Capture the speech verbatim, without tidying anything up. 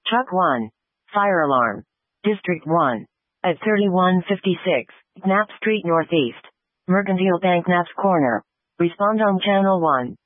Truck one. Fire alarm. District one. At thirty-one fifty-six, Knapp Street Northeast. Mercantile Bank Knapp's Corner. Respond on Channel one.